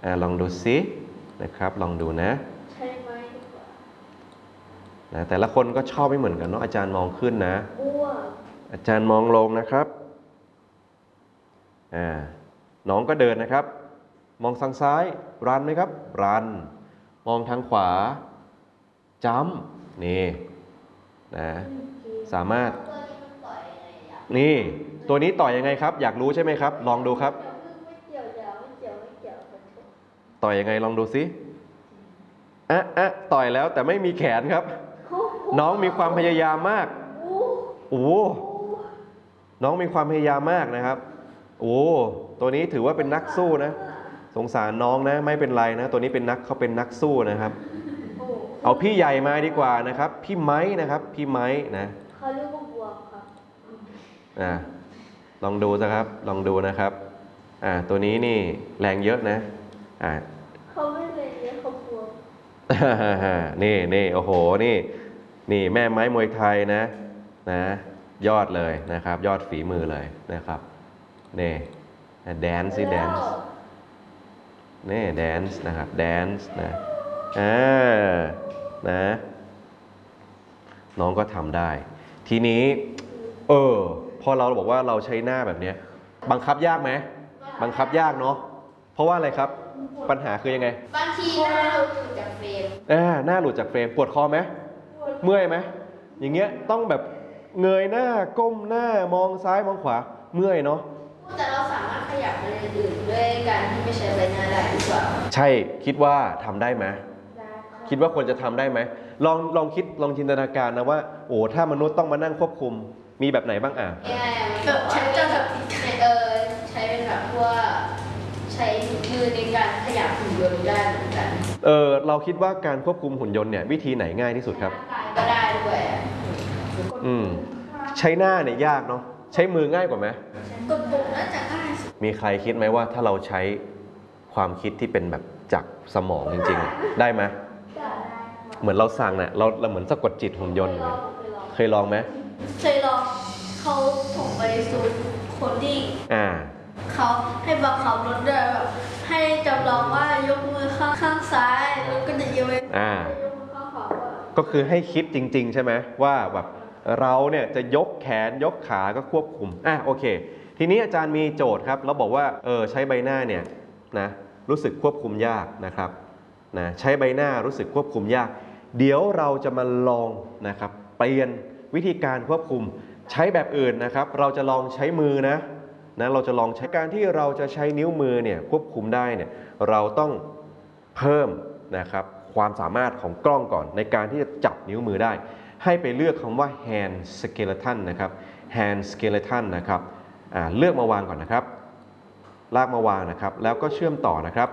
ลองดูซินะครับลองดูนะใช่ไหมดีกว่านะแต่ละคนก็ชอบไม่เหมือนกันเนาะอาจารย์มองขึ้นนะอาจารย์มองลงนะครับน้องก็เดินนะครับมองทางซ้ายรันไหมครับรันมองทางขวาจัมป์นี่นะสามารถนี่ตัวนี้ต่อยยังไงครับอยากรู้ใช่ไหมครับลองดูครับต่อยยังไงลองดูสิต่อยแล้วแต่ไม่มีแขนครับน้องมีความพยายามมากโอ้น้องมีความพยายามมากนะครับโอ้ตัวนี้ถือว่าเป็นนักสู้นะสงสารน้องนะไม่เป็นไรนะตัวนี้เขาเป็นนักสู้นะครับเอาพี่ใหญ่มาดีกว่านะครับพี่ไม้นะครับพี่ไม้นะเขาเรียกว่าบวกครับลองดูนะครับลองดูนะครับตัวนี้นี่แรงเยอะนะเขาไม่แรงเยอะเขาบวกนี่โอ้โหนี่แม่ไม้มวยไทยนะยอดเลยนะครับยอดฝีมือเลยนะครับนี่แดนซ์สิแดนซ์นี่แดนซ์นะครับแดนซ์นะน้องก็ทำได้ทีนี้พอเราบอกว่าเราใช้หน้าแบบนี้บังคับยากไหมบังคับยากเนาะเพราะว่าอะไรครับปัญหาคือยังไงบางทีหน้าเราหลุดจากเฟรมหน้าหลุดจากเฟรมปวดคอไหมเมื่อยไหมอย่างเงี้ยต้องแบบเงยหน้าก้มหน้ามองซ้ายมองขวาเมื่อยเนาะแต่เราสามารถขยับอะไรอื่นด้วยการที่ไม่ใช้ใบหน้าได้หรือเปล่าใช่คิดว่าทำได้ไหมคิดว่าควรจะทำได้ไหมลองคิดลองจินตนาการนะว่าถ้ามนุษย์ต้องมานั่งควบคุมมีแบบไหนบ้างแบบฉันจะแบบใช้เป็นแบบว่าใช้มือในการขยับหุ่นยนต์ได้เหมือนกันเราคิดว่าการควบคุมหุ่นยนต์เนี่ยวิธีไหนง่ายที่สุดครับก็ได้ด้วยใช้หน้าเนี่ยยากเนาะใช้มือง่ายกว่าไหมกดปุ่มน่าจะง่ายมีใครคิดไหมว่าถ้าเราใช้ความคิดที่เป็นแบบจากสมองจริงๆได้ไหมเหมือนเราสั่งเนี่ยเราเหมือนสะกดจิตหุ่นยนต์เคยลองไหมเคยลองเขาส่งไปสู่คนที่เขาให้บังคับรถด้วยแบบให้จำลองว่ายกมือข้างซ้ายแล้วก็จะยกมือข้างขวาก็คือให้คิดจริงๆใช่ไหมว่าแบบเราเนี่ยจะยกแขนยกขาก็ควบคุมโอเคทีนี้อาจารย์มีโจทย์ครับแล้วบอกว่าใช้ใบหน้าเนี่ยนะรู้สึกควบคุมยากนะครับใช้ใบหน้ารู้สึกควบคุมยากเดี๋ยวเราจะมาลองนะครับเปลี่ยนวิธีการควบคุมใช้แบบอื่นนะครับเราจะลองใช้มือนะเราจะลองใช้การที่เราจะใช้นิ้วมือเนี่ยควบคุมได้เนี่ยเราต้องเพิ่มนะครับความสามารถของกล้องก่อนในการที่จะจับนิ้วมือได้ให้ไปเลือกคำว่า hand skeleton นะครับ hand skeleton นะครับเลือกมาวางก่อนนะครับลากมาวางนะครับแล้วก็เชื่อมต่อนะครับ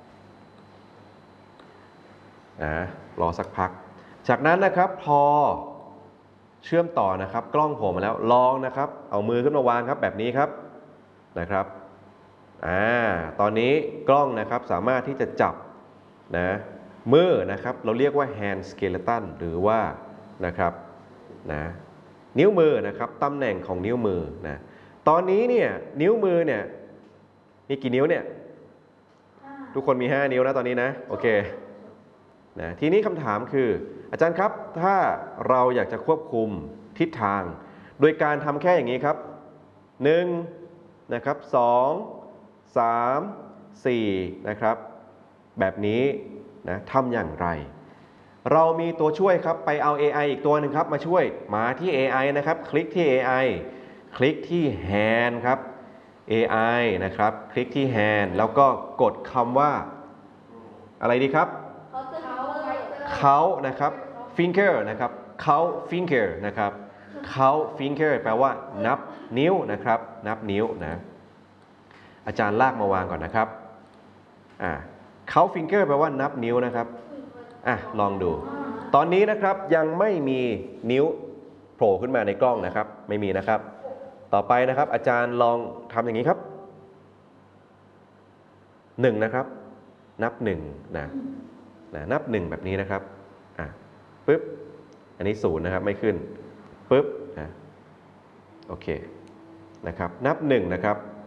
รอสักพักจากนั้นนะครับพอเชื่อมต่อนะครับกล้องโผล่มาแล้วลองนะครับเอามือขึ้นมาวางครับแบบนี้ครับนะครับตอนนี้กล้องนะครับสามารถที่จะจับมือนะครับเราเรียกว่า hand skeleton หรือว่านะครับนิ้วมือนะครับตำแหน่งของนิ้วมือตอนนี้เนี่ยนิ้วมือเนี่ยมีกี่นิ้วเนี่ยทุกคนมี5นิ้วนะตอนนี้นะโอเคทีนี้คำถามคืออาจารย์ครับถ้าเราอยากจะควบคุมทิศทางโดยการทำแค่อย่างนี้ครับ1นะครับ2 3 4นะครับแบบนี้ทำอย่างไรเรามีตัวช่วยครับไปเอา AI อีกตัวหนึ่งครับมาช่วยมาที่ AI นะครับคลิกที่ AI คลิกที่ hand ครับ AI นะครับคลิกที่ hand แล้วก็กดคำว่าอะไรดีครับเขานะครับ finger นะครับเขา finger นะครับเขา finger แปลว่านับนิ้วนะครับนับนิ้วอาจารย์ลากมาวางก่อนนะครับเขา finger แปลว่านับนิ้วนะครับลองดูตอนนี้นะครับยังไม่มีนิ้วโผล่ขึ้นมาในกล้องนะครับไม่มีนะครับต่อไปนะครับอาจารย์ลองทำอย่างนี้ครับ1นะครับนับ1นับ1แบบนี้นะครับปึ๊บอันนี้0นะครับไม่ขึ้นปึ๊บโอเคนะครับนับ1นะครับ